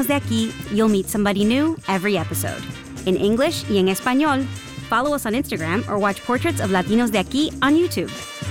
de aquí, you'll meet somebody new every episode. In English y en español, follow us on Instagram or watch Portraits of Latinos de Aquí on YouTube.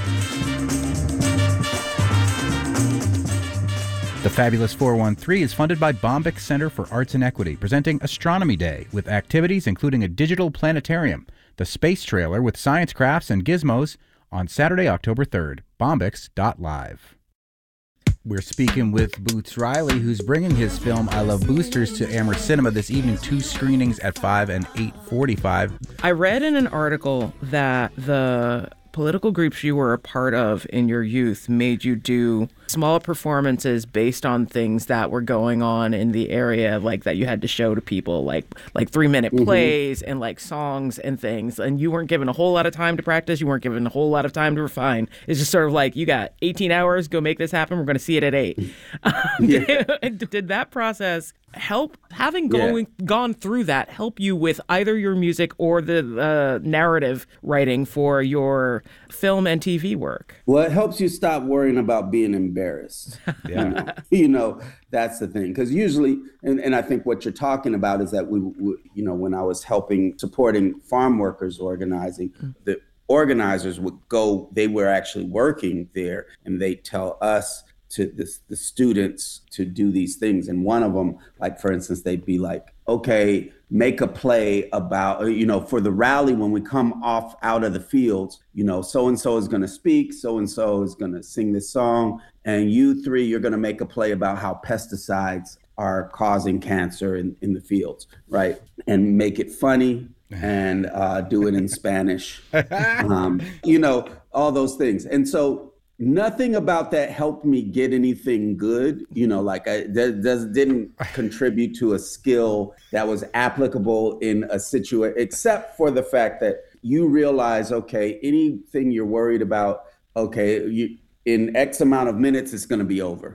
The Fabulous 413 is funded by Bombyx Center for Arts and Equity, presenting Astronomy Day with activities including a digital planetarium, the space trailer with science crafts and gizmos on Saturday, October 3rd. Bombyx.live. We're speaking with Boots Riley, who's bringing his film I Love Boosters to Amherst Cinema this evening, 2 screenings at 5 and 8:45. I read in an article that the political groups you were a part of in your youth made you do small performances based on things that were going on in the area, like that you had to show to people, like 3-minute plays and like songs and things. And you weren't given a whole lot of time to practice. You weren't given a whole lot of time to refine. It's just sort of like, you got 18 hours, go make this happen. We're going to see it at 8. Did that process help, having gone through that, help you with either your music or the narrative writing for your film and TV work? Well, it helps you stop worrying about being embarrassed. You know, that's the thing. Because usually, and I think what you're talking about is that we, when I was supporting farm workers organizing, the organizers would go, they were actually working there, and they tell us, to the students, to do these things. And one of them, like, for instance, they'd be like, okay, make a play about, for the rally, when we come out of the fields, so-and-so is going to speak, so-and-so is going to sing this song, and you three, you're going to make a play about how pesticides are causing cancer in the fields, right? And make it funny and do it in Spanish, all those things. And so nothing about that helped me get anything good, didn't contribute to a skill that was applicable in a situation, except for the fact that you realize, okay, anything you're worried about, okay, in X amount of minutes, it's going to be over.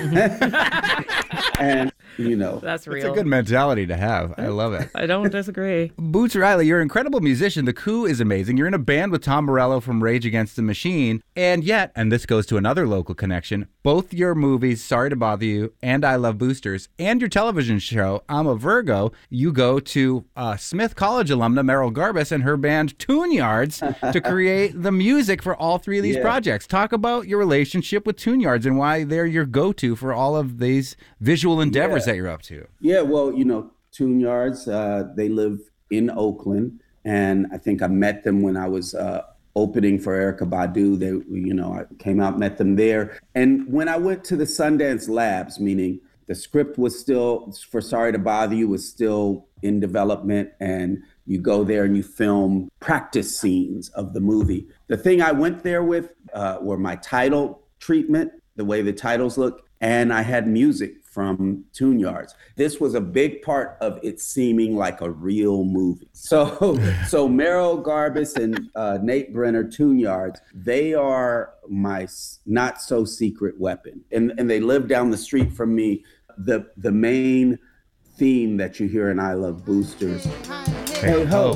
Yeah. And, that's real. It's a good mentality to have. I love it. I don't disagree. Boots Riley, you're an incredible musician. The Coup is amazing. You're in a band with Tom Morello from Rage Against the Machine. And yet, and this goes to another local connection, both your movies, Sorry to Bother You and I Love Boosters, and your television show, I'm a Virgo, you go to Smith College alumna Meryl Garbus and her band Tune Yards to create the music for all three of these projects. Talk about your relationship with Tune Yards and why they're your go-to for all of these visual endeavors that you're up to. Yeah, well, Tune Yards, they live in Oakland, and I think I met them when I was opening for Erykah Badu. They, I came out, met them there. And when I went to the Sundance Labs, meaning the script was still, for Sorry to Bother You, was still in development, and you go there and you film practice scenes of the movie. The thing I went there with were my title treatment, the way the titles look, and I had music from Tune Yards. This was a big part of it seeming like a real movie. So Meryl Garbus and Nate Brenner, Tune Yards, they are my not so secret weapon. And they live down the street from me. The main theme that you hear in I Love Boosters, Hey Ho,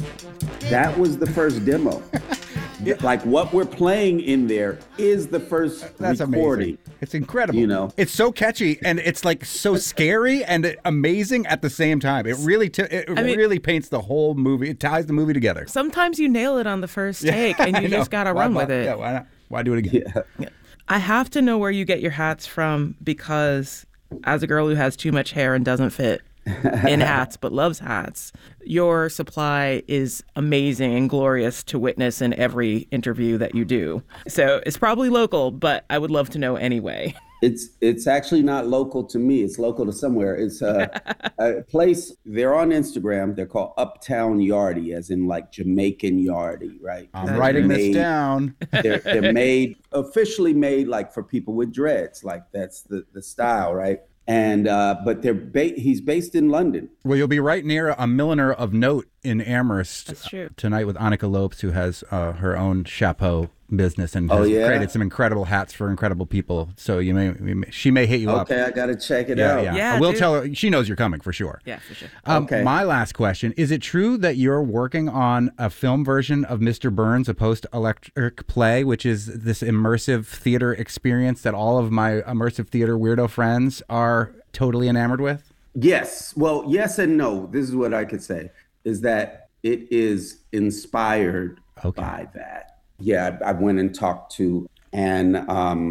that was the first demo. Like what we're playing in there is the first recording. Amazing. It's incredible. It's so catchy and it's like so scary and amazing at the same time. It really really paints the whole movie. It ties the movie together. Sometimes you nail it on the first take and you just got to run with it. Yeah, why not? Why do it again? Yeah. I have to know where you get your hats from, because as a girl who has too much hair and doesn't fit in hats but loves hats, your supply is amazing and glorious to witness in every interview that you do. So it's probably local, but I would love to know anyway. It's actually not local to me. It's local to somewhere. It's a place. They're on Instagram. They're called Uptown Yardie, as in like Jamaican Yardie, right? I'm writing this down. They're officially made like for people with dreads. Like that's the style, right? And but he's based in London. Well, you'll be right near a milliner of note in Amherst. That's true. Tonight with Annika Lopes, who has her own chapeau business and has created some incredible hats for incredible people. So she may hit you up. Okay, I got to check it out. Yeah. I will tell her. She knows you're coming for sure. Yeah, for sure. Okay. My last question, is it true that you're working on a film version of Mr. Burns, a post-electric play, which is this immersive theater experience that all of my immersive theater weirdo friends are totally enamored with? Yes. Well, yes and no. This is what I could say, is that it is inspired by that. Yeah, I went and talked to Anne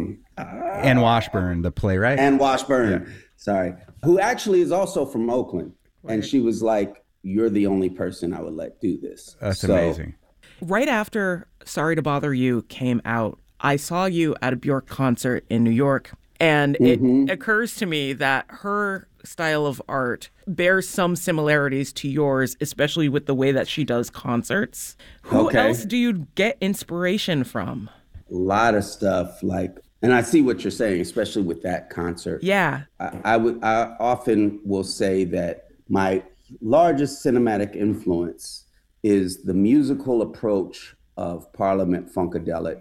Washburn, the playwright. Anne Washburn, sorry, who actually is also from Oakland. Right. And she was like, you're the only person I would let do this. That's amazing. Right after Sorry to Bother You came out, I saw you at a Bjork concert in New York. And it occurs to me that her style of art bears some similarities to yours, especially with the way that she does concerts. Who else do you get inspiration from? A lot of stuff, and I see what you're saying, especially with that concert. Yeah. I often will say that my largest cinematic influence is the musical approach of Parliament Funkadelic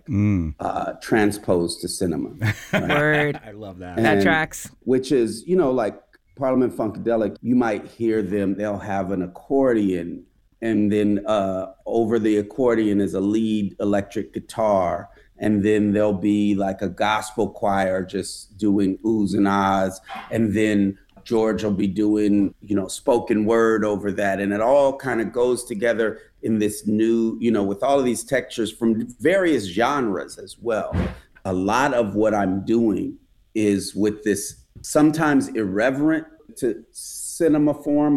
transposed to cinema. Right? Word. I love that. That tracks. Which is, like Parliament Funkadelic, you might hear them, they'll have an accordion, and then over the accordion is a lead electric guitar, and then there'll be like a gospel choir just doing oohs and ahs, and then George will be doing, spoken word over that. And it all kind of goes together in this new, with all of these textures from various genres as well. A lot of what I'm doing is with this sometimes irreverent to cinema form,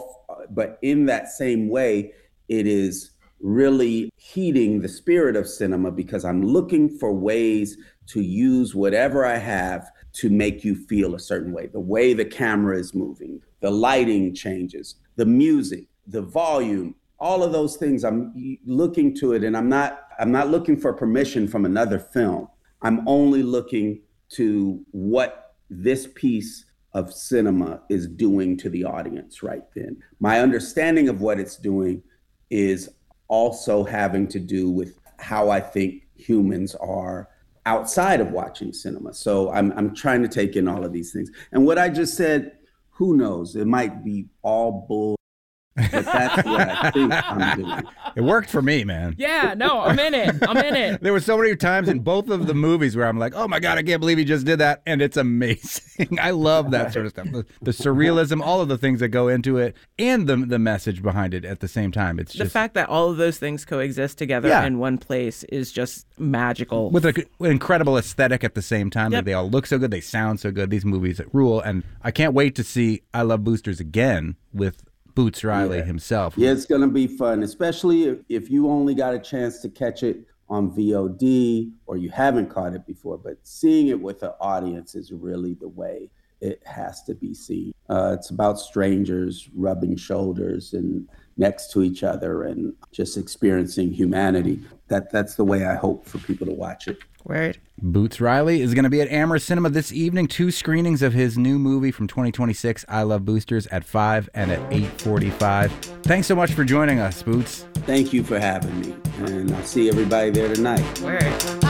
but in that same way, it is really heeding the spirit of cinema, because I'm looking for ways to use whatever I have to make you feel a certain way. The way the camera is moving, the lighting changes, the music, the volume, all of those things. I'm looking to it, and I'm not looking for permission from another film. I'm only looking to what this piece of cinema is doing to the audience right then. My understanding of what it's doing is also having to do with how I think humans are outside of watching cinema. So I'm trying to take in all of these things. And what I just said, who knows? It might be all bull, but that's what I think I'm doing. It worked for me, man. Yeah, no, I'm in it. There were so many times in both of the movies where I'm like, oh my God, I can't believe he just did that. And it's amazing. I love that sort of stuff. The surrealism, all of the things that go into it, and the message behind it at the same time. It's just the fact that all of those things coexist together in one place is just magical. With an incredible aesthetic at the same time. Yep. They all look so good. They sound so good. These movies rule. And I can't wait to see I Love Boosters again with Boots Riley himself. Yeah, it's going to be fun, especially if you only got a chance to catch it on VOD or you haven't caught it before. But seeing it with an audience is really the way it has to be seen. It's about strangers rubbing shoulders and next to each other and just experiencing humanity. That's the way I hope for people to watch it. Word. Boots Riley is going to be at Amherst Cinema this evening. 2 screenings of his new movie from 2026, I Love Boosters, at 5 and at 8:45. Thanks so much for joining us, Boots. Thank you for having me. And I'll see everybody there tonight. Word.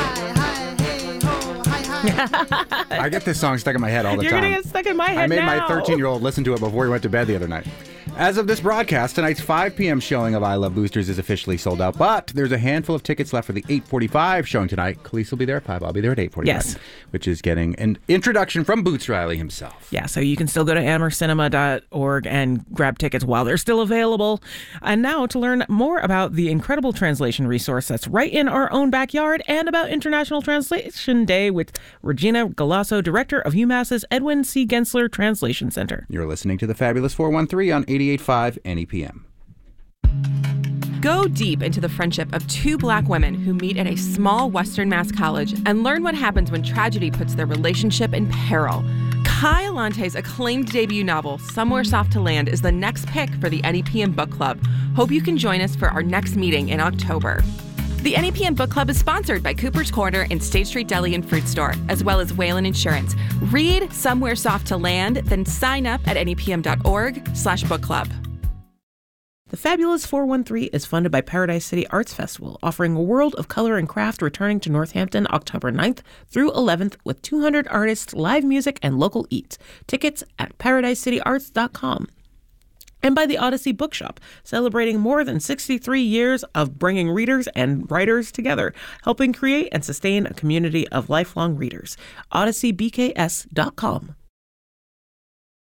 I get this song stuck in my head all the time. You're going to get stuck in my head I made now. my 13-year-old listen to it before he went to bed the other night. As of this broadcast, tonight's 5 p.m. showing of I Love Boosters is officially sold out, but there's a handful of tickets left for the 8:45 showing tonight. Khalees will be there at 5. I'll be there at 8:45. Yes. Which is getting an introduction from Boots Riley himself. Yeah, so you can still go to amherstcinema.org and grab tickets while they're still available. And now to learn more about the incredible translation resource that's right in our own backyard and about International Translation Day with Regina Galasso, director of UMass's Edwin C. Gensler Translation Center. You're listening to the Fabulous 413 on 88.5 NEPM. Go deep into the friendship of 2 Black women who meet at a small Western Mass college and learn what happens when tragedy puts their relationship in peril. Kai Allante's acclaimed debut novel, Somewhere Soft to Land, is the next pick for the NEPM Book Club. Hope you can join us for our next meeting in October. The NEPM Book Club is sponsored by Cooper's Corner and State Street Deli and Fruit Store, as well as Whalen Insurance. Read Somewhere Soft to Land, then sign up at nepm.org/book club. The Fabulous 413 is funded by Paradise City Arts Festival, offering a world of color and craft returning to Northampton October 9th through 11th with 200 artists, live music, and local eats. Tickets at paradisecityarts.com. And by the Odyssey Bookshop, celebrating more than 63 years of bringing readers and writers together, helping create and sustain a community of lifelong readers. OdysseyBKS.com.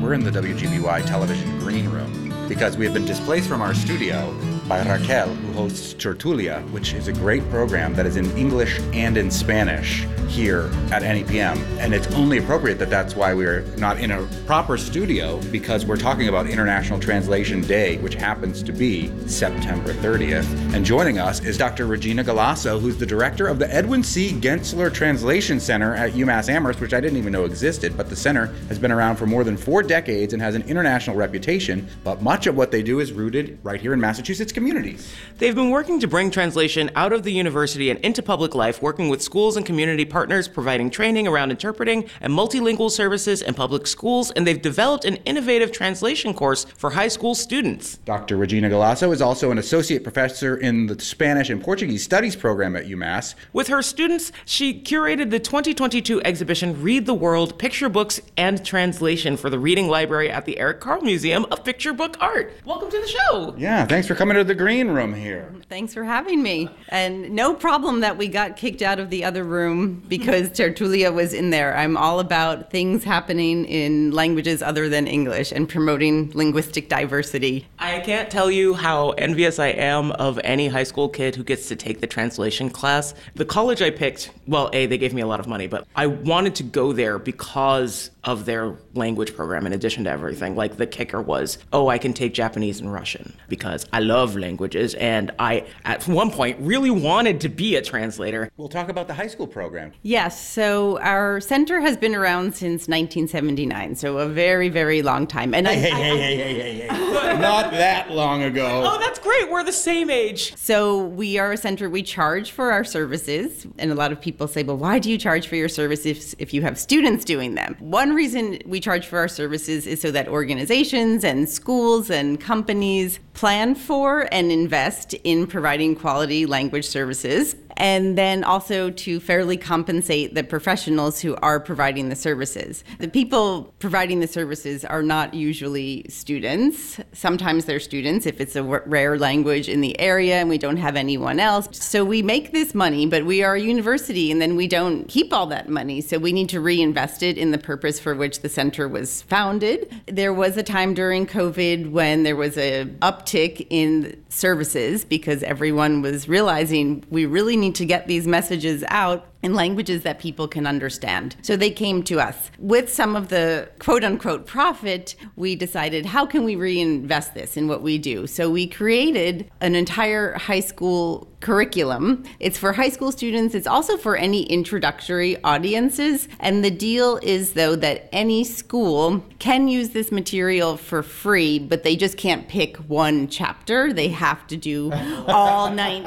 We're in the WGBY television green room because we have been displaced from our studio by Raquel, who hosts Tertulia, which is a great program that is in English and in Spanish here at NEPM. And it's only appropriate that that's why we're not in a proper studio, because we're talking about International Translation Day, which happens to be September 30th. And joining us is Dr. Regina Galasso, who's the director of the Edwin C. Gensler Translation Center at UMass Amherst, which I didn't even know existed, but the center has been around for more than 4 decades and has an international reputation, but much of what they do is rooted right here in Massachusetts communities. They've been working to bring translation out of the university and into public life, working with schools and community partners, providing training around interpreting and multilingual services in public schools, and they've developed an innovative translation course for high school students. Dr. Regina Galasso is also an associate professor in the Spanish and Portuguese Studies program at UMass. With her students, she curated the 2022 exhibition Read the World, Picture Books and Translation for the Reading Library at the Eric Carle Museum of Picture Book Art. Welcome to the show. Yeah, thanks for coming to the green room here. Thanks for having me. And no problem that we got kicked out of the other room because Tertulia was in there. I'm all about things happening in languages other than English and promoting linguistic diversity. I can't tell you how envious I am of any high school kid who gets to take the translation class. The college I picked, well, they gave me a lot of money, but I wanted to go there because of their language program in addition to everything. Like, the kicker was, I can take Japanese and Russian because I love languages, and I, at one point, really wanted to be a translator. We'll talk about the high school program. Yes, so our center has been around since 1979, so a very, very long time. And Hey. Not that long ago. Oh, that's great. We're the same age. So we are a center, we charge for our services, and a lot of people say, well, why do you charge for your services if you have students doing them? One reason we charge for our services is so that organizations and schools and companies plan for and invest in providing quality language services, and then also to fairly compensate the professionals who are providing the services. The people providing the services are not usually students. Sometimes they're students if it's a rare language in the area and we don't have anyone else. So we make this money, but we are a university, and then we don't keep all that money. So we need to reinvest it in the purpose for which the center was founded. There was a time during COVID when there was an uptick in services because everyone was realizing we really need to get these messages out in languages that people can understand. So they came to us. With some of the quote-unquote profit, we decided, how can we reinvest this in what we do? So we created an entire high school curriculum. It's for high school students. It's also for any introductory audiences. And the deal is, though, that any school can use this material for free, but they just can't pick one chapter. They have to do all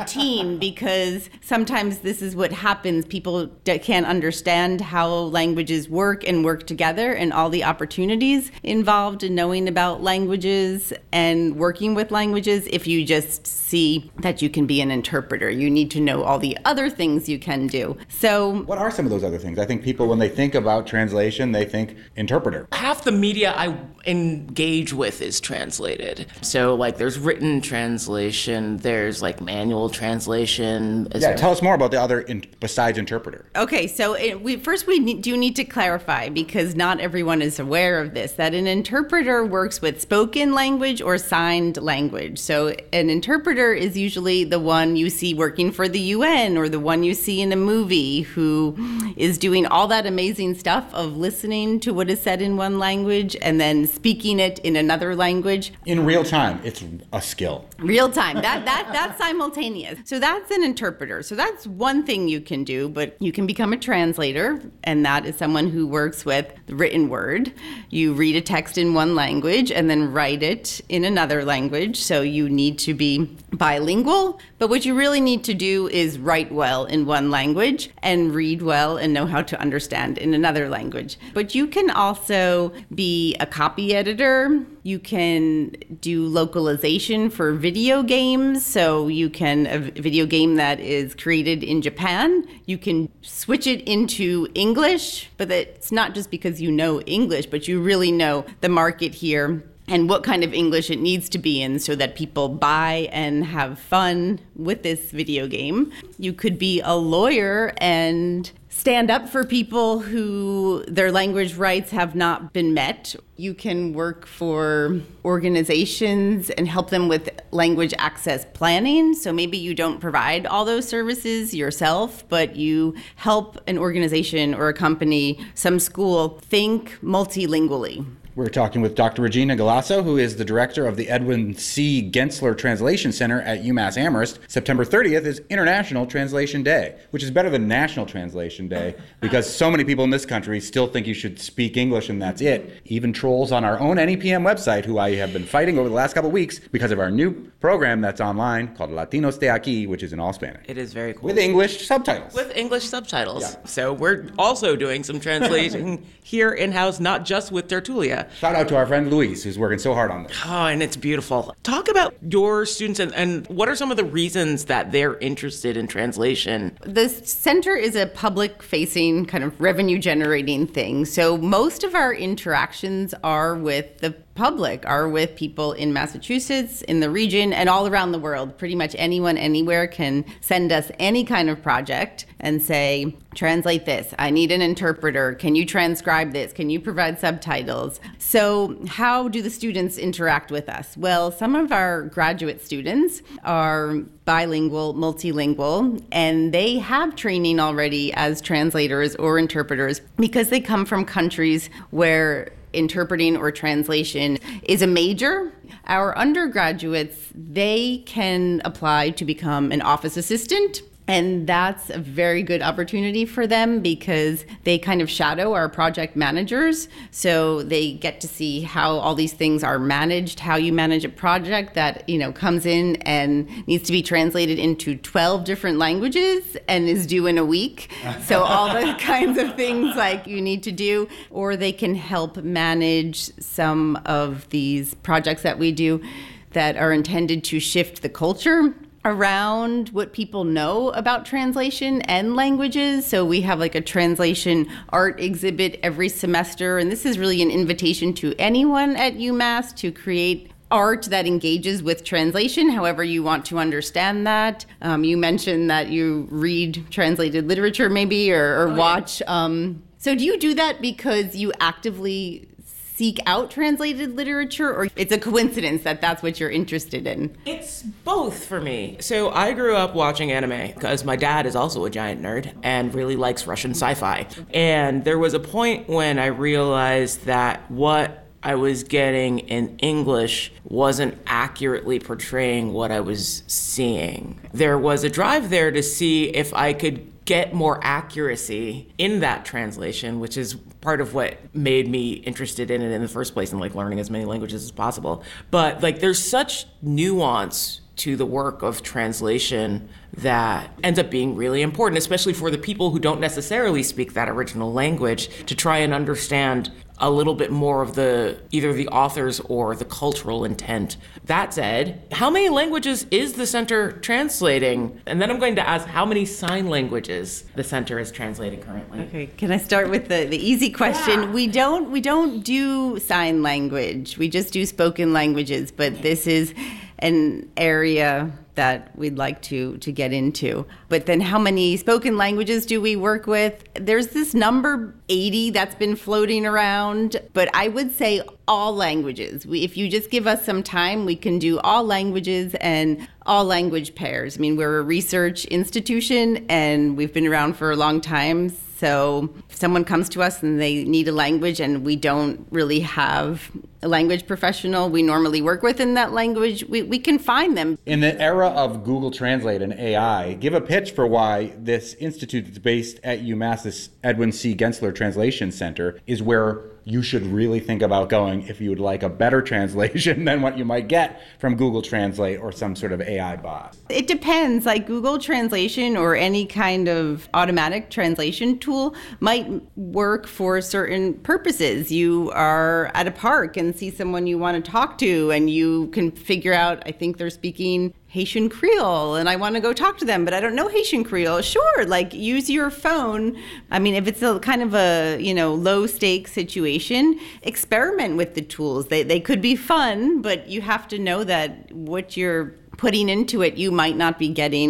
19 because sometimes this is what happens. People can't understand how languages work and work together and all the opportunities involved in knowing about languages and working with languages if you just see that you can be an interpreter. You need to know all the other things you can do. So what are some of those other things? I think people, when they think about translation, they think interpreter. Half the media I engage with is translated. So, like, there's written translation, there's like manual translation. Yeah, tell us more about the other besides interpreter. Okay, so we do need to clarify, because not everyone is aware of this, that an interpreter works with spoken language or signed language. So an interpreter is usually the one you see working for the UN or the one you see in a movie who is doing all that amazing stuff of listening to what is said in one language and then speaking it in another language. In real time, it's a skill. Real time, that's simultaneous. So that's an interpreter. So that's one thing you can do, but you can become a translator, and that is someone who works with the written word. You read a text in one language and then write it in another language. So you need to be bilingual, but what you really need to do is write well in one language and read well and know how to understand in another language. But you can also be a copy editor. You can do localization for video games. So you can, a video game that is created in Japan, you can switch it into English, but it's not just because you know English, but you really know the market here and what kind of English it needs to be in so that people buy and have fun with this video game. You could be a lawyer and stand up for people who their language rights have not been met. You can work for organizations and help them with language access planning. So maybe you don't provide all those services yourself, but you help an organization or a company, some school, think multilingually. We're talking with Dr. Regina Galasso, who is the director of the Edwin C. Gensler Translation Center at UMass Amherst. September 30th is International Translation Day, which is better than National Translation Day because so many people in this country still think you should speak English and that's it. Even trolls on our own NEPM website, who I have been fighting over the last couple of weeks because of our new program that's online called Latinos de Aquí, which is in all Spanish. It is very cool. With English subtitles. With English subtitles. Yeah. So we're also doing some translating here in-house, not just with Tertulia. Shout out to our friend Luis, who's working so hard on this. Oh, and it's beautiful. Talk about your students and what are some of the reasons that they're interested in translation? The center is a public-facing kind of revenue-generating thing. So most of our interactions are with the public, are with people in Massachusetts, in the region, and all around the world. Pretty much anyone, anywhere can send us any kind of project and say, translate this. I need an interpreter. Can you transcribe this? Can you provide subtitles? So how do the students interact with us? Well, some of our graduate students are bilingual, multilingual, and they have training already as translators or interpreters because they come from countries where interpreting or translation is a major. Our undergraduates, they can apply to become an office assistant. And that's a very good opportunity for them because they kind of shadow our project managers. So they get to see how all these things are managed, how you manage a project that, comes in and needs to be translated into 12 different languages and is due in a week. So all the kinds of things like you need to do, or they can help manage some of these projects that we do that are intended to shift the culture around what people know about translation and languages. So we have like a translation art exhibit every semester, and this is really an invitation to anyone at UMass to create art that engages with translation, however you want to understand that. You mentioned that you read translated literature maybe or watch. So do you do that because you actively seek out translated literature, or it's a coincidence that that's what you're interested in? It's both for me. So I grew up watching anime because my dad is also a giant nerd and really likes Russian sci-fi. And there was a point when I realized that what I was getting in English wasn't accurately portraying what I was seeing. There was a drive there to see if I could get more accuracy in that translation, which is part of what made me interested in it in the first place and learning as many languages as possible. But there's such nuance to the work of translation that ends up being really important, especially for the people who don't necessarily speak that original language, to try and understand a little bit more of either the authors or the cultural intent. That said, how many languages is the center translating? And then I'm going to ask how many sign languages the center is translating currently. Okay, can I start with the easy question? Yeah. We don't do sign language. We just do spoken languages, but this is an area that we'd like to get into. But then how many spoken languages do we work with? There's this number 80 that's been floating around, but I would say all languages. If you just give us some time, we can do all languages and all language pairs. I mean, we're a research institution and we've been around for a long time. So if someone comes to us and they need a language and we don't really have a language professional we normally work with in that language, we can find them. In the era of Google Translate and AI, give a pitch for why this institute that's based at UMass, this Edwin C. Gensler Translation Center, is where you should really think about going if you would like a better translation than what you might get from Google Translate or some sort of AI bot. It depends. Like Google Translation or any kind of automatic translation tool might work for certain purposes. You are at a park and see someone you want to talk to and you can figure out, I think they're speaking Haitian Creole and I want to go talk to them, but I don't know Haitian Creole. Sure, use your phone. I mean, if it's a kind of a, low stakes situation, experiment with the tools. They could be fun, but you have to know that what you're putting into it, you might not be getting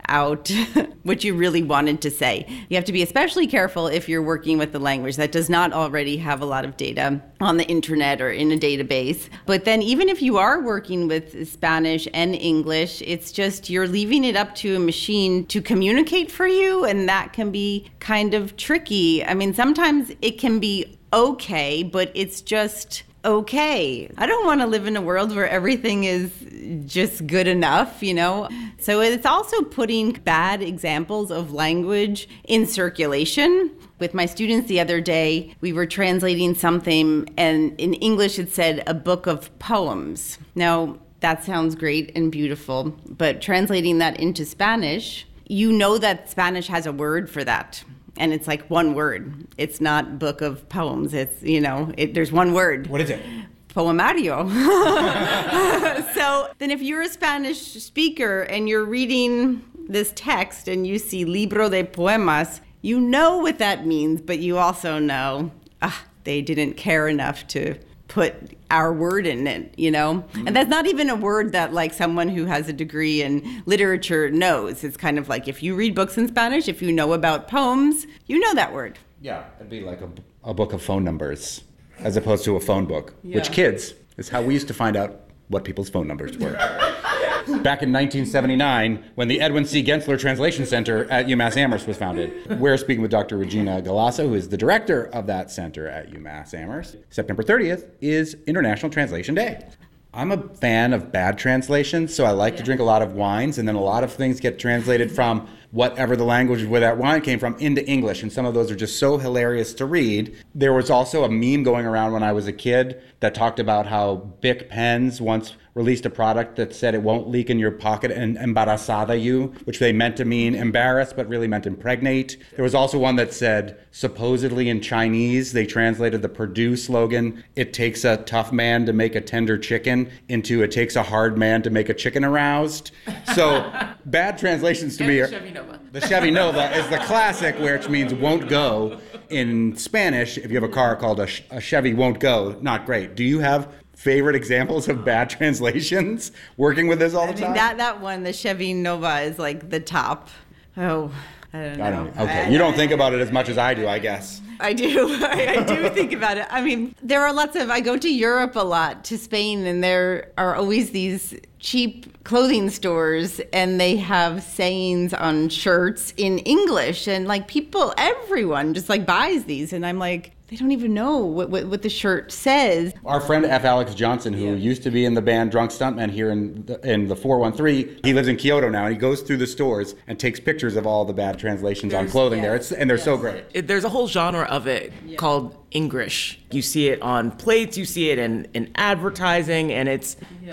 out what you really wanted to say. You have to be especially careful if you're working with a language that does not already have a lot of data on the internet or in a database. But then even if you are working with Spanish and English, it's just you're leaving it up to a machine to communicate for you, and that can be kind of tricky. I mean, sometimes it can be okay, but it's just okay. I don't want to live in a world where everything is just good enough, you know? So it's also putting bad examples of language in circulation. With my students the other day, we were translating something, and in English it said a book of poems. Now, that sounds great and beautiful, but translating that into Spanish, you know that Spanish has a word for that. And it's like one word. It's not book of poems. It's, there's one word. What is it? Poemario. So then if you're a Spanish speaker and you're reading this text and you see libro de poemas, you know what that means, but you also know, they didn't care enough to put our word in it, Mm-hmm. And that's not even a word that like someone who has a degree in literature knows. It's kind of like if you read books in Spanish, if you know about poems, you know that word. Yeah, it'd be like a book of phone numbers as opposed to a phone book, which kids is how we used to find out what people's phone numbers were. Back in 1979, when the Edwin C. Gensler Translation Center at UMass Amherst was founded. We're speaking with Dr. Regina Galasso, who is the director of that center at UMass Amherst. September 30th is International Translation Day. I'm a fan of bad translations, so I like to drink a lot of wines, and then a lot of things get translated from whatever the language where that wine came from into English, and some of those are just so hilarious to read. There was also a meme going around when I was a kid that talked about how Bic pens once released a product that said it won't leak in your pocket and embarazada you, which they meant to mean embarrass, but really meant impregnate. There was also one that said, supposedly in Chinese, they translated the Purdue slogan, "It takes a tough man to make a tender chicken," into "It takes a hard man to make a chicken aroused." So bad translations to me are... The Chevy Nova is the classic, which means won't go. In Spanish, if you have a car called a Chevy won't go, not great. Do you have favorite examples of bad translations working with this all the time? That one, the Chevy Nova, is like the top. Oh, I don't know. Okay, you don't think about it as much as I do, I guess. I do. I do think about it. I mean, there are lots of, I go to Europe a lot, to Spain, and there are always these cheap clothing stores, and they have sayings on shirts in English, and like everyone just like buys these, and I'm like, they don't even know what the shirt says. Our friend F. Alex Johnson, who used to be in the band Drunk Stuntmen here in the 413, he lives in Kyoto now, and he goes through the stores and takes pictures of all the bad translations on clothing there. They're so great. There's a whole genre of it called English. You see it on plates, you see it in advertising, and it's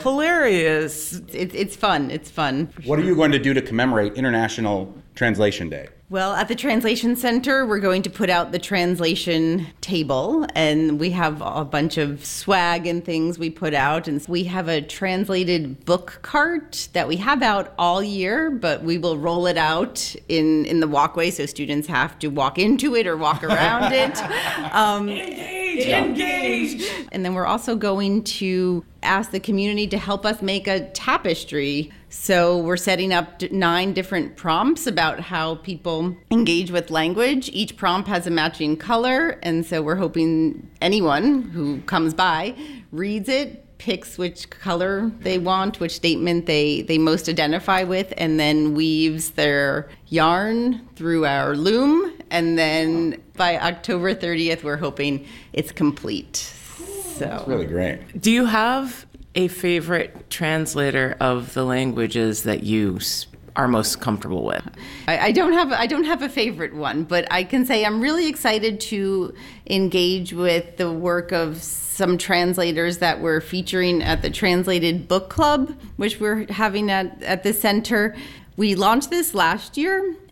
hilarious. It's fun. It's fun. What are you going to do to commemorate International Translation Day? Well, at the Translation Center, we're going to put out the translation table, and we have a bunch of swag and things we put out. And we have a translated book cart that we have out all year, but we will roll it out in the walkway, so students have to walk into it or walk around it. Engage! And then we're also going to ask the community to help us make a tapestry. So we're setting up 9 different prompts about how people engage with language. Each prompt has a matching color, and so we're hoping anyone who comes by reads it, picks which color they want, which statement they most identify with, and then weaves their yarn through our loom. And then by October 30th, we're hoping it's complete. So that's really great. Do you have a favorite translator of the languages that you are most comfortable with? I don't have a favorite one, but I can say I'm really excited to engage with the work of some translators that we're featuring at the Translated Book Club, which we're having at the center. We launched this last year,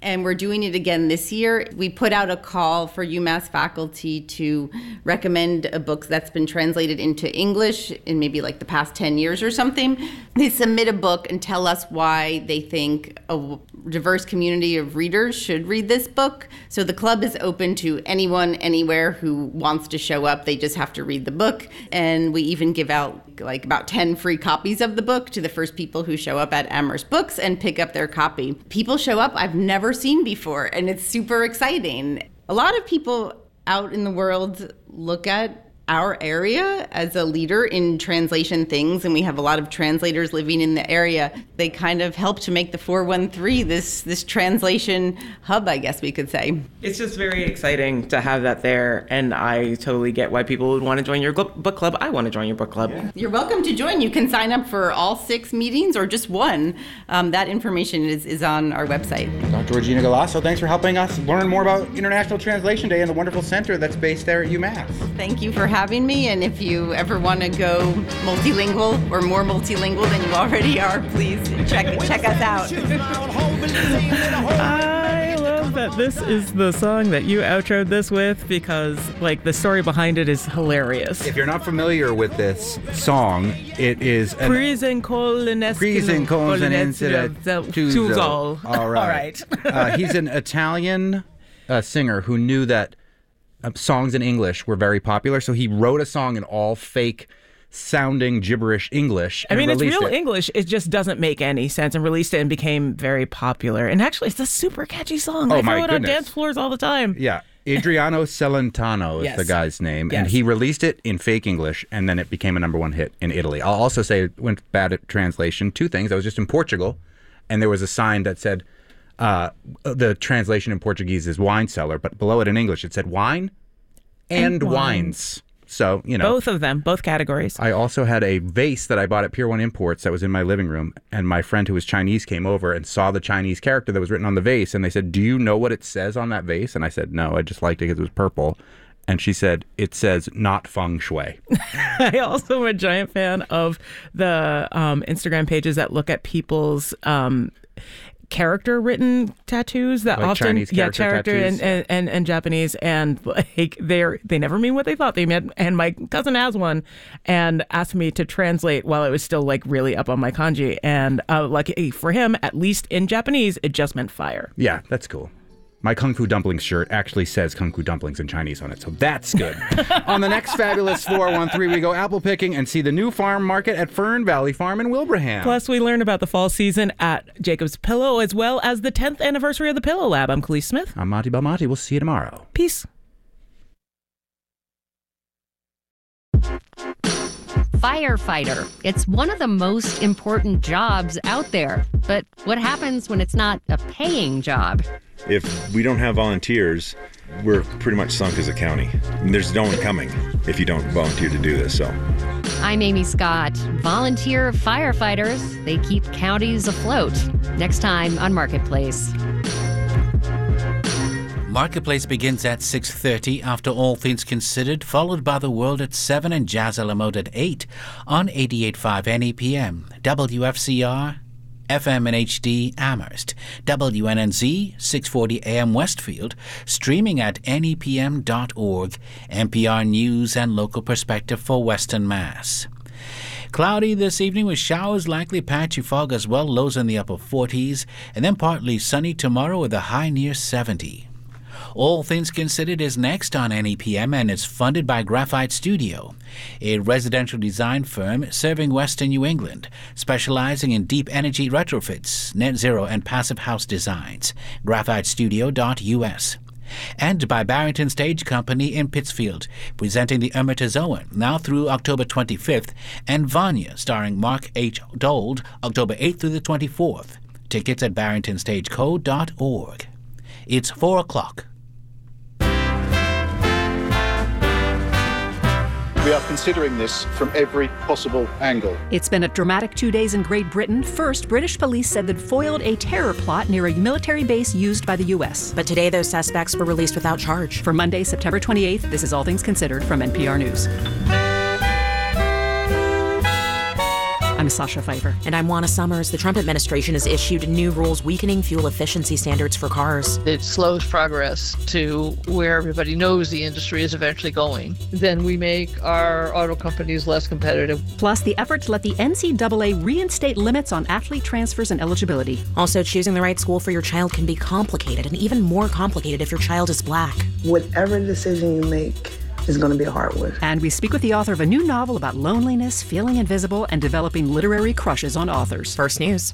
and we're doing it again this year. We put out a call for UMass faculty to recommend a book that's been translated into English in maybe like the past 10 years or something. They submit a book and tell us why they think a diverse community of readers should read this book. So the club is open to anyone, anywhere who wants to show up. They just have to read the book. And we even give out like about 10 free copies of the book to the first people who show up at Amherst Books and pick up their copy. People show up I've never seen before, and it's super exciting. A lot of people out in the world look at our area as a leader in translation things, and we have a lot of translators living in the area. They kind of help to make the 413 this translation hub, I guess we could say. It's just very exciting to have that there, and I totally get why people would want to join your book club. I want to join your book club. Yeah. You're welcome to join. You can sign up for all 6 meetings or just one. That information is on our website. Dr. Regina Galasso, thanks for helping us learn more about International Translation Day and the wonderful center that's based there at UMass. Thank you for having me, and if you ever want to go multilingual or more multilingual than you already are, please check us out. I love that this is the song that you outroed this with, because like the story behind it is hilarious. If you're not familiar with this song, it is All right. He's an Italian singer who knew that songs in English were very popular, so he wrote a song in all fake sounding gibberish English. I mean, it's real English. It just doesn't make any sense, and released it and became very popular. And actually, it's a super catchy song. I throw it on dance floors all the time. Yeah. Adriano Celentano is the guy's name, and he released it in fake English, and then it became a #1 hit in Italy. I'll also say, it went bad at translation. 2 things. I was just in Portugal, and there was a sign that said, the translation in Portuguese is wine cellar, but below it in English it said wine and wines. So, both of them, both categories. I also had a vase that I bought at Pier 1 Imports that was in my living room, and my friend who was Chinese came over and saw the Chinese character that was written on the vase, and they said, "Do you know what it says on that vase?" And I said, "No, I just liked it because it was purple." And she said, "It says not feng shui." I also am a giant fan of the Instagram pages that look at people's character written tattoos that like often Chinese character tattoos. and Japanese, and like they never mean what they thought they meant. And my cousin has one and asked me to translate while it was still like really up on my kanji, and lucky for him, at least in Japanese it just meant fire. Yeah, that's cool. My Kung Fu Dumplings shirt actually says Kung Fu Dumplings in Chinese on it, so that's good. On the next fabulous 413, we go apple picking and see the new farm market at Fern Valley Farm in Wilbraham. Plus, we learn about the fall season at Jacob's Pillow, as well as the 10th anniversary of the Pillow Lab. I'm Khalees Smith. I'm Monty Belmonte. We'll see you tomorrow. Peace. Firefighter. It's one of the most important jobs out there. But what happens when it's not a paying job? If we don't have volunteers, we're pretty much sunk as a county. And there's no one coming if you don't volunteer to do this. So, I'm Amy Scott. Volunteer firefighters. They keep counties afloat. Next time on Marketplace. Marketplace begins at 6:30 after All Things Considered, followed by The World at 7 and Jazz a la Mode at 8 on 88.5 NEPM, WFCR, FM and HD Amherst, WNNZ 640 AM Westfield, streaming at nepm.org, NPR News and local perspective for Western Mass. Cloudy this evening with showers, likely patchy fog as well, lows in the upper 40s, and then partly sunny tomorrow with a high near 70. All Things Considered is next on NEPM and is funded by Graphite Studio, a residential design firm serving Western New England, specializing in deep energy retrofits, net zero, and passive house designs. GraphiteStudio.us. And by Barrington Stage Company in Pittsfield, presenting the Ermitazoan now through October 25th, and Vanya, starring Mark H. Dold, October 8th through the 24th. Tickets at barringtonstageco.org. It's 4 o'clock. We are considering this from every possible angle. It's been a dramatic 2 days in Great Britain. First, British police said they'd foiled a terror plot near a military base used by the U.S. But today, those suspects were released without charge. For Monday, September 28th, this is All Things Considered from NPR News. I'm Sasha Pfeiffer. And I'm Juana Summers. The Trump administration has issued new rules weakening fuel efficiency standards for cars. It slows progress to where everybody knows the industry is eventually going. Then we make our auto companies less competitive. Plus, the effort to let the NCAA reinstate limits on athlete transfers and eligibility. Also, choosing the right school for your child can be complicated, and even more complicated if your child is Black. Whatever decision you make is going to be a hard one. And we speak with the author of a new novel about loneliness, feeling invisible, and developing literary crushes on authors. First News.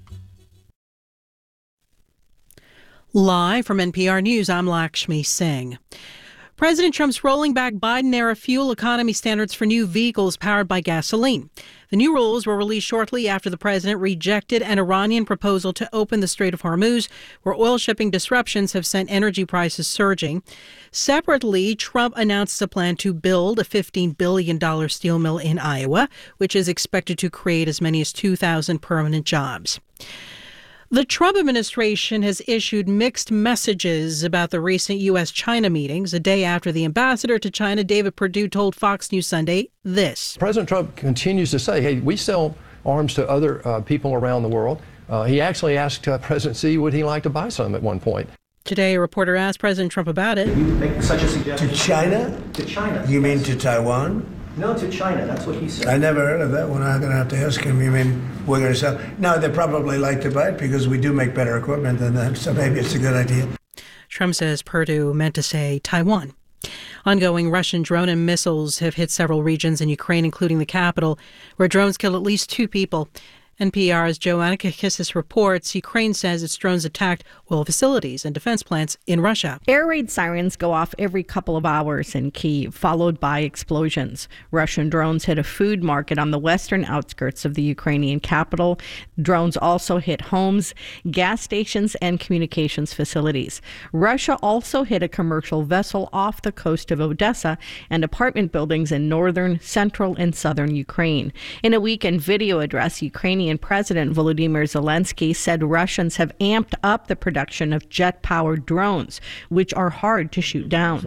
Live from NPR News, I'm Lakshmi Singh. President Trump's rolling back Biden-era fuel economy standards for new vehicles powered by gasoline. The new rules were released shortly after the president rejected an Iranian proposal to open the Strait of Hormuz, where oil shipping disruptions have sent energy prices surging. Separately, Trump announced a plan to build a $15 billion steel mill in Iowa, which is expected to create as many as 2,000 permanent jobs. The Trump administration has issued mixed messages about the recent U.S.-China meetings. A day after the ambassador to China, David Perdue, told Fox News Sunday this. President Trump continues to say, hey, we sell arms to other people around the world. He actually asked President Xi would he like to buy some at one point. Today, a reporter asked President Trump about it. You make such a suggestion. To China? To China. You mean to Taiwan? No, to China. That's what he said. I never heard of that one. I'm going to have to ask him. You mean we're going to sell? No, they probably like to buy it because we do make better equipment than them, so maybe it's a good idea. Trump says Perdue meant to say Taiwan. Ongoing Russian drone and missiles have hit several regions in Ukraine, including the capital, where drones killed at least 2 people. NPR's Joanna Kakissis reports Ukraine says its drones attacked oil facilities and defense plants in Russia. Air raid sirens go off every couple of hours in Kyiv, followed by explosions. Russian drones hit a food market on the western outskirts of the Ukrainian capital. Drones also hit homes, gas stations, and communications facilities. Russia also hit a commercial vessel off the coast of Odessa and apartment buildings in northern, central, and southern Ukraine. In a weekend video address, Ukrainian President Volodymyr Zelensky said Russians have amped up the production of jet-powered drones, which are hard to shoot down.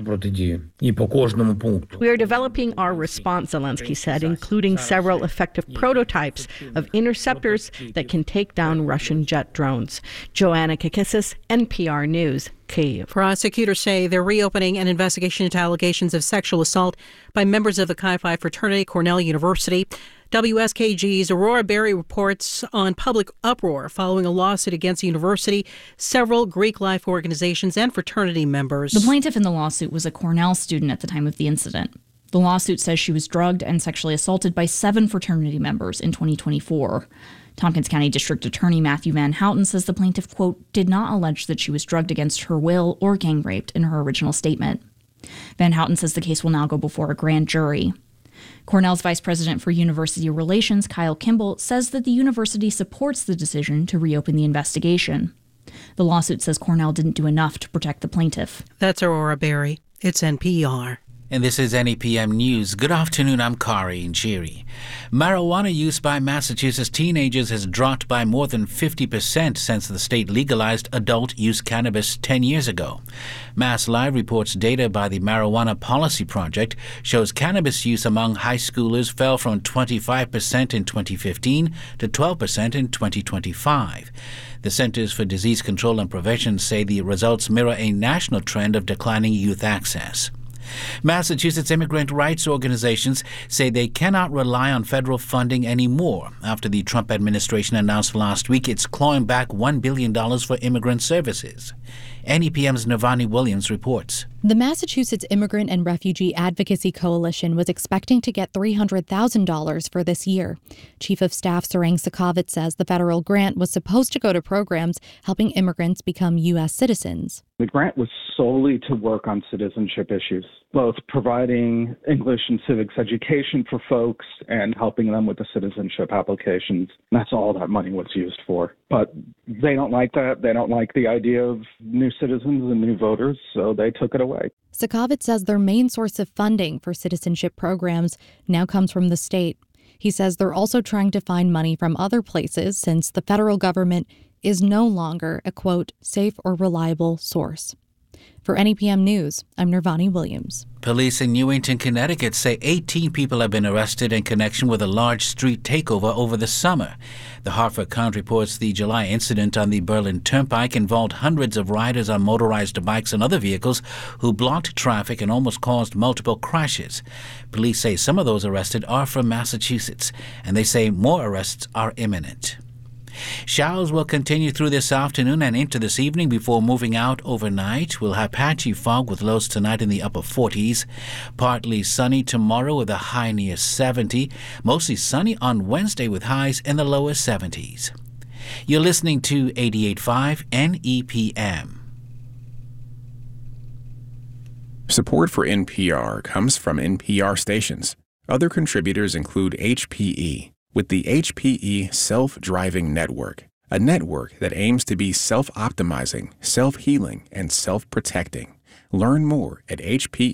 We are developing our response, Zelensky said, including several effective prototypes of interceptors that can take down Russian jet drones. Joanna Kakissis, NPR News, Kyiv. Prosecutors say they're reopening an investigation into allegations of sexual assault by members of the Chi Phi fraternity, Cornell University. WSKG's Aurora Berry reports on public uproar following a lawsuit against the university, several Greek life organizations, and fraternity members. The plaintiff in the lawsuit was a Cornell student at the time of the incident. The lawsuit says she was drugged and sexually assaulted by 7 fraternity members in 2024. Tompkins County District Attorney Matthew Van Houten says the plaintiff, quote, did not allege that she was drugged against her will or gang raped in her original statement. Van Houten says the case will now go before a grand jury. Cornell's Vice President for University Relations, Kyle Kimball, says that the university supports the decision to reopen the investigation. The lawsuit says Cornell didn't do enough to protect the plaintiff. That's Aurora Berry. It's NPR. And this is NEPM News. Good afternoon, I'm Kari Njiri. Marijuana use by Massachusetts teenagers has dropped by more than 50% since the state legalized adult use cannabis 10 years ago. Mass Live reports data by the Marijuana Policy Project shows cannabis use among high schoolers fell from 25% in 2015 to 12% in 2025. The Centers for Disease Control and Prevention say the results mirror a national trend of declining youth access. Massachusetts immigrant rights organizations say they cannot rely on federal funding anymore after the Trump administration announced last week it's clawing back $1 billion for immigrant services. NEPM's Navani Williams reports. The Massachusetts Immigrant and Refugee Advocacy Coalition was expecting to get $300,000 for this year. Chief of Staff Sarang Sakavit says the federal grant was supposed to go to programs helping immigrants become U.S. citizens. The grant was solely to work on citizenship issues, both providing English and civics education for folks and helping them with the citizenship applications. That's all that money was used for. But they don't like that. They don't like the idea of new citizens and new voters, so they took it away. Sakavit says their main source of funding for citizenship programs now comes from the state. He says they're also trying to find money from other places since the federal government is no longer a, quote, safe or reliable source. For NEPM News, I'm Nirvani Williams. Police in Newington, Connecticut say 18 people have been arrested in connection with a large street takeover over the summer. The Hartford Courant reports the July incident on the Berlin Turnpike involved hundreds of riders on motorized bikes and other vehicles who blocked traffic and almost caused multiple crashes. Police say some of those arrested are from Massachusetts, and they say more arrests are imminent. Showers will continue through this afternoon and into this evening before moving out overnight. We'll have patchy fog with lows tonight in the upper 40s. Partly sunny tomorrow with a high near 70. Mostly sunny on Wednesday with highs in the lower 70s. You're listening to 88.5 NEPM. Support for NPR comes from NPR stations. Other contributors include HPE. With the HPE Self-Driving Network, a network that aims to be self-optimizing, self-healing, and self-protecting. Learn more at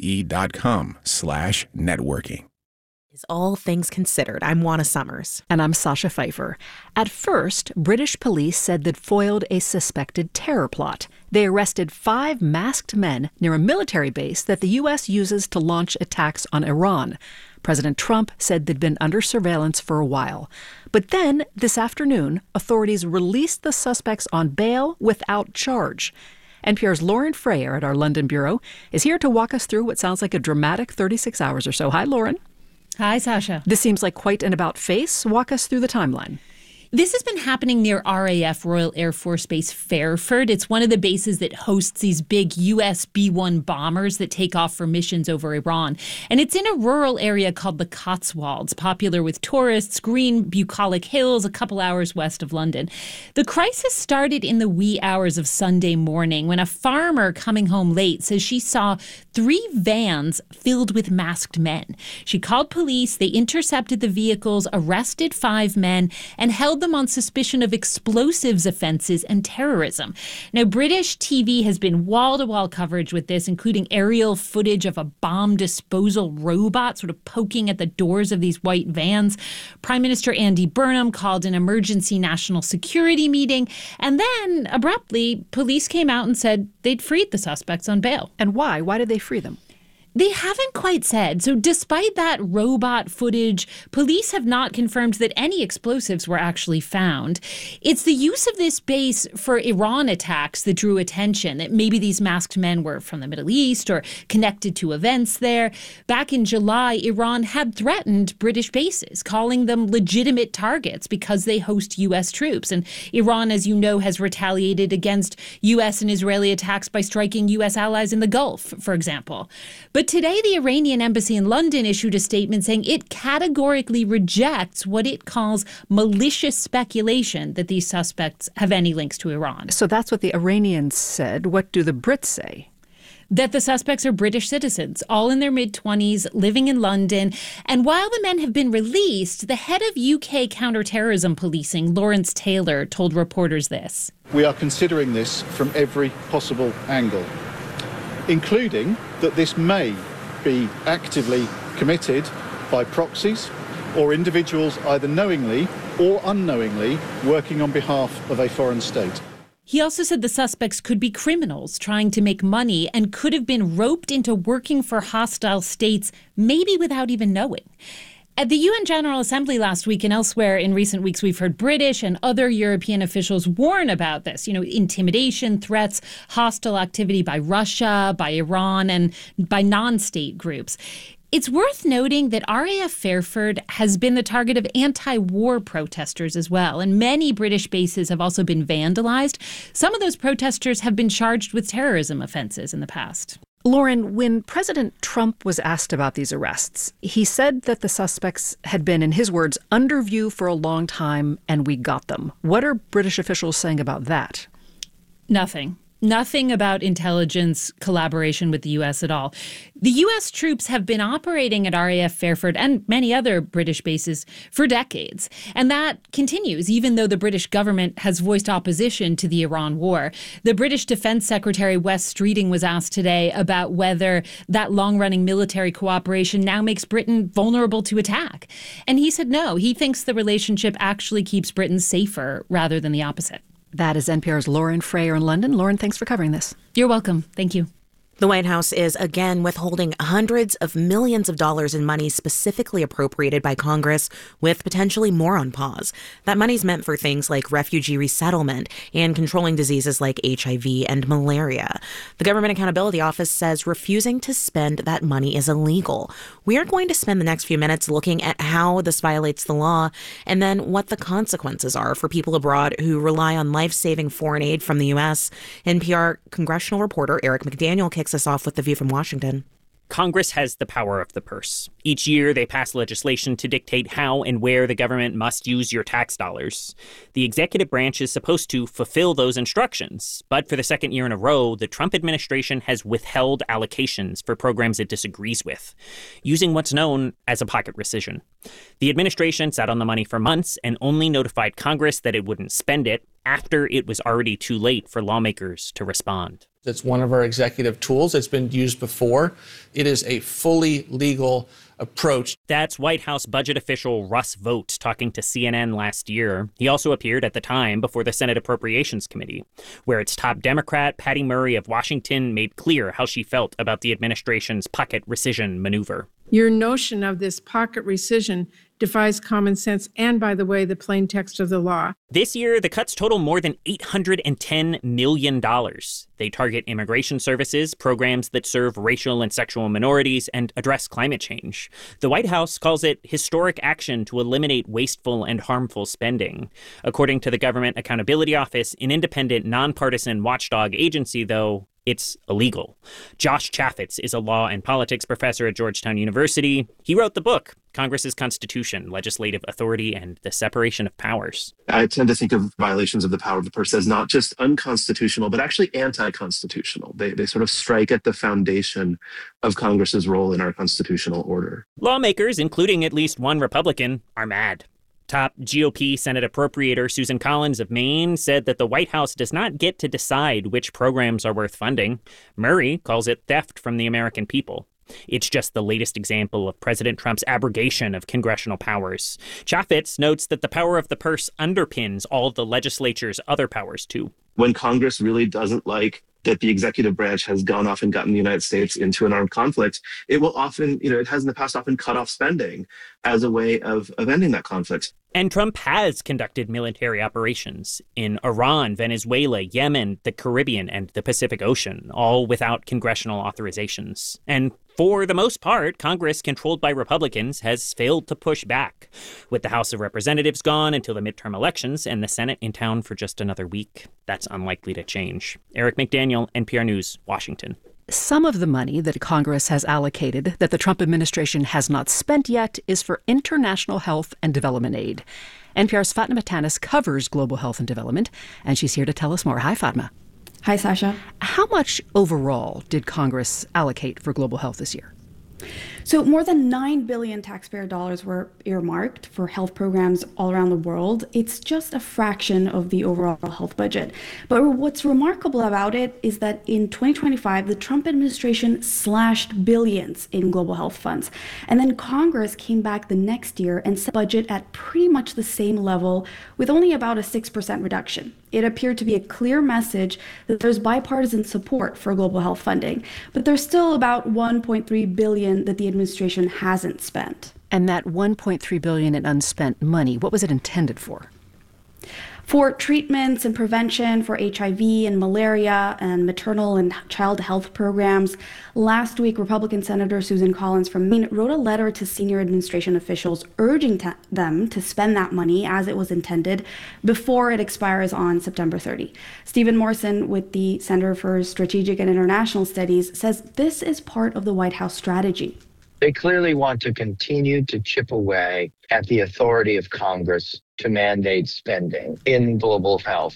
hpe.com/networking. Is All Things Considered. I'm Juana Summers. And I'm Sasha Pfeiffer. At first, British police said they'd foiled a suspected terror plot. They arrested 5 masked men near a military base that the U.S. uses to launch attacks on Iran. President Trump said they'd been under surveillance for a while. But then, this afternoon, authorities released the suspects on bail without charge. NPR's Lauren Frayer at our London bureau is here to walk us through what sounds like a dramatic 36 hours or so. Hi, Lauren. Hi, Sasha. This seems like quite an about-face. Walk us through the timeline. This has been happening near RAF, Royal Air Force Base Fairford. It's one of the bases that hosts these big US B-1 bombers that take off for missions over Iran. And it's in a rural area called the Cotswolds, popular with tourists, green bucolic hills a couple hours west of London. The crisis started in the wee hours of Sunday morning when a farmer coming home late says she saw 3 vans filled with masked men. She called police, they intercepted the vehicles, arrested 5 men, and held them on suspicion of explosives offenses and terrorism. Now, British TV has been wall-to-wall coverage with this, including aerial footage of a bomb disposal robot sort of poking at the doors of these white vans. Prime Minister Andy Burnham called an emergency national security meeting, and then, abruptly, police came out and said they'd freed the suspects on bail. And why? Why did they free them? They haven't quite said. So despite that robot footage, police have not confirmed that any explosives were actually found. It's the use of this base for Iran attacks that drew attention, that maybe these masked men were from the Middle East or connected to events there. Back in July, Iran had threatened British bases, calling them legitimate targets because they host U.S. troops. And Iran, as you know, has retaliated against U.S. and Israeli attacks by striking U.S. allies in the Gulf, for example. But today, the Iranian embassy in London issued a statement saying it categorically rejects what it calls malicious speculation that these suspects have any links to Iran. So that's what the Iranians said. What do the Brits say? That the suspects are British citizens, all in their mid-20s, living in London. And while the men have been released, the head of UK counterterrorism policing, Lawrence Taylor, told reporters this. We are considering this from every possible angle, including that this may be actively committed by proxies or individuals either knowingly or unknowingly working on behalf of a foreign state. He also said the suspects could be criminals trying to make money and could have been roped into working for hostile states, maybe without even knowing. At the UN General Assembly last week and elsewhere in recent weeks, we've heard British and other European officials warn about this, intimidation, threats, hostile activity by Russia, by Iran, and by non-state groups. It's worth noting that RAF Fairford has been the target of anti-war protesters as well, and many British bases have also been vandalized. Some of those protesters have been charged with terrorism offenses in the past. Lauren, when President Trump was asked about these arrests, he said that the suspects had been, in his words, under view for a long time and we got them. What are British officials saying about that? Nothing. Nothing about intelligence collaboration with the U.S. at all. The U.S. troops have been operating at RAF Fairford and many other British bases for decades. And that continues, even though the British government has voiced opposition to the Iran war. The British Defense Secretary Wes Streeting was asked today about whether that long-running military cooperation now makes Britain vulnerable to attack. And he said no. He thinks the relationship actually keeps Britain safer rather than the opposite. That is NPR's Lauren Frayer in London. Lauren, thanks for covering this. You're welcome. Thank you. The White House is again withholding hundreds of millions of dollars in money specifically appropriated by Congress, with potentially more on pause. That money's meant for things like refugee resettlement and controlling diseases like HIV and malaria. The Government Accountability Office says refusing to spend that money is illegal. We are going to spend the next few minutes looking at how this violates the law and then what the consequences are for people abroad who rely on life-saving foreign aid from the U.S. NPR congressional reporter Eric McDaniel kicks us off with the view from Washington. Congress has the power of the purse. Each year, they pass legislation to dictate how and where the government must use your tax dollars. The executive branch is supposed to fulfill those instructions, but for the second year in a row, the Trump administration has withheld allocations for programs it disagrees with, using what's known as a pocket rescission. The administration sat on the money for months and only notified Congress that it wouldn't spend it after it was already too late for lawmakers to respond. It's one of our executive tools. It's been used before. It is a fully legal approach. That's White House budget official Russ Vought talking to CNN last year. He also appeared at the time before the Senate Appropriations Committee, where its top Democrat, Patty Murray of Washington, made clear how she felt about the administration's pocket rescission maneuver. Your notion of this pocket rescission defies common sense and, by the way, the plain text of the law. This year, the cuts total more than $810 million. They target immigration services, programs that serve racial and sexual minorities, and address climate change. The White House calls it historic action to eliminate wasteful and harmful spending. According to the Government Accountability Office, an independent, nonpartisan watchdog agency, though, it's illegal. Josh Chaffetz is a law and politics professor at Georgetown University. He wrote the book, Congress's Constitution, Legislative Authority, and the Separation of Powers. I tend to think of violations of the power of the purse as not just unconstitutional, but actually anti-constitutional. They sort of strike at the foundation of Congress's role in our constitutional order. Lawmakers, including at least one Republican, are mad. Top GOP Senate appropriator Susan Collins of Maine said that the White House does not get to decide which programs are worth funding. Murray calls it theft from the American people. It's just the latest example of President Trump's abrogation of congressional powers. Chaffetz notes that the power of the purse underpins all of the legislature's other powers, too. When Congress really doesn't like that the executive branch has gone off and gotten the United States into an armed conflict, it will often, it has in the past often cut off spending as a way of ending that conflict. And Trump has conducted military operations in Iran, Venezuela, Yemen, the Caribbean, and the Pacific Ocean, all without congressional authorizations. And for the most part, Congress, controlled by Republicans, has failed to push back, with the House of Representatives gone until the midterm elections and the Senate in town for just another week. That's unlikely to change. Eric McDaniel, NPR News, Washington. Some of the money that Congress has allocated that the Trump administration has not spent yet is for international health and development aid. NPR's Fatma Tanis covers global health and development, and she's here to tell us more. Hi, Fatma. Hi, Sasha. How much overall did Congress allocate for global health this year? So more than $9 billion taxpayer dollars were earmarked for health programs all around the world. It's just a fraction of the overall health budget. But what's remarkable about it is that in 2025, the Trump administration slashed billions in global health funds. And then Congress came back the next year and set the budget at pretty much the same level with only about a 6% reduction. It appeared to be a clear message that there's bipartisan support for global health funding, but there's still about $1.3 billion that the administration hasn't spent. And that $1.3 billion in unspent money, what was it intended for? For treatments and prevention for HIV and malaria and maternal and child health programs. Last week, Republican Senator Susan Collins from Maine wrote a letter to senior administration officials urging them to spend that money as it was intended before it expires on September 30. Stephen Morrison with the Center for Strategic and International Studies says this is part of the White House strategy. They clearly want to continue to chip away at the authority of Congress to mandate spending in global health.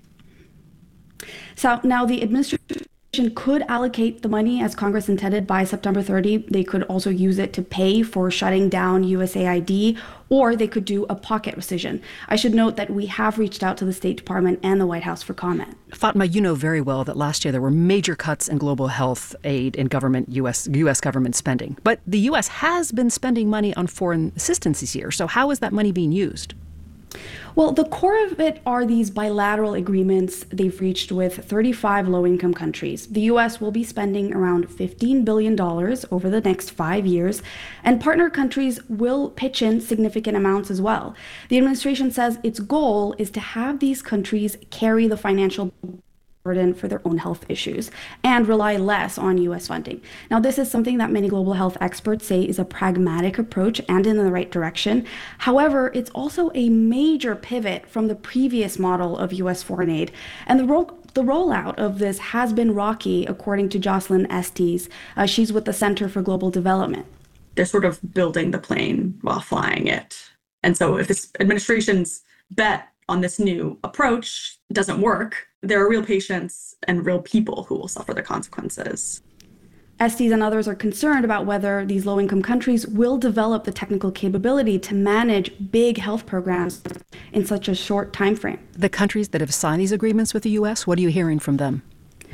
So now the administration could allocate the money as Congress intended by September 30. They could also use it to pay for shutting down USAID, or they could do a pocket rescission. I should note that we have reached out to the State Department and the White House for comment. Fatma, you know very well that last year there were major cuts in global health aid and U.S. government spending. But the U.S. has been spending money on foreign assistance this year. So how is that money being used? Well, the core of it are these bilateral agreements they've reached with 35 low-income countries. The U.S. will be spending around $15 billion over the next 5 years, and partner countries will pitch in significant amounts as well. The administration says its goal is to have these countries carry the financial burden for their own health issues and rely less on U.S. funding. Now, this is something that many global health experts say is a pragmatic approach and in the right direction. However, it's also a major pivot from the previous model of U.S. foreign aid. And the rollout of this has been rocky, according to Jocelyn Estes. She's with the Center for Global Development. They're sort of building the plane while flying it. And so if this administration's bet on this new approach doesn't work, there are real patients and real people who will suffer the consequences. Estes and others are concerned about whether these low-income countries will develop the technical capability to manage big health programs in such a short time frame. The countries that have signed these agreements with the U.S., what are you hearing from them?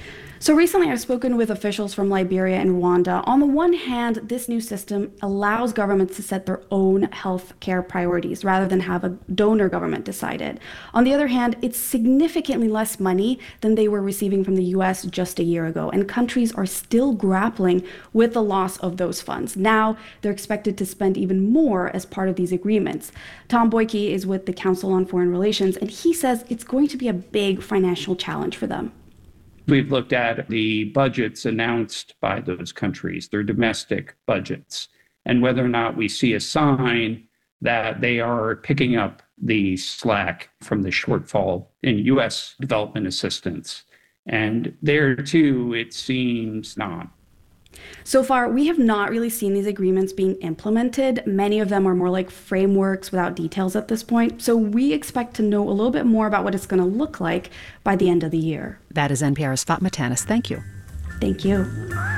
So recently I've spoken with officials from Liberia and Rwanda. On the one hand, this new system allows governments to set their own health care priorities rather than have a donor government decide it. On the other hand, it's significantly less money than they were receiving from the US just a year ago, and countries are still grappling with the loss of those funds. Now they're expected to spend even more as part of these agreements. Tom Boyke is with the Council on Foreign Relations, and he says it's going to be a big financial challenge for them. We've looked at the budgets announced by those countries, their domestic budgets, and whether or not we see a sign that they are picking up the slack from the shortfall in U.S. development assistance. And there, too, it seems not. So far, we have not really seen these agreements being implemented. Many of them are more like frameworks without details at this point. So we expect to know a little bit more about what it's going to look like by the end of the year. That is NPR's Fatma Tanis. Thank you. Thank you.